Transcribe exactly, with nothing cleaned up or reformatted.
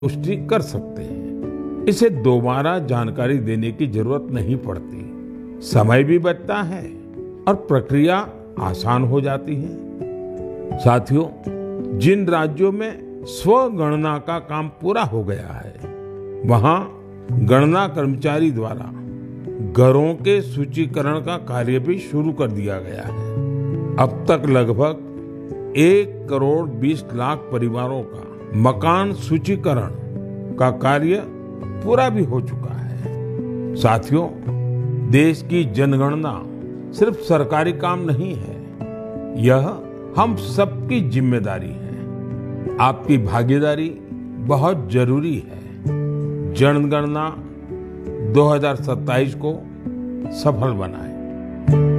पुष्टि कर सकते हैं। इसे दोबारा जानकारी देने की जरूरत नहीं पड़ती, समय भी बचता है और प्रक्रिया आसान हो जाती है। साथियों, जिन राज्यों में स्वगणना का काम पूरा हो गया है, वहां गणना कर्मचारी द्वारा घरों के सूचीकरण का कार्य भी शुरू कर दिया गया है। अब तक लगभग एक करोड़ बीस लाख परिवारों का मकान सूचीकरण का कार्य पूरा भी हो चुका है। साथियों, देश की जनगणना सिर्फ सरकारी काम नहीं है, यह हम सबकी जिम्मेदारी है। आपकी भागीदारी बहुत जरूरी है। जनगणना दो हज़ार सत्ताईस को सफल बनाएं।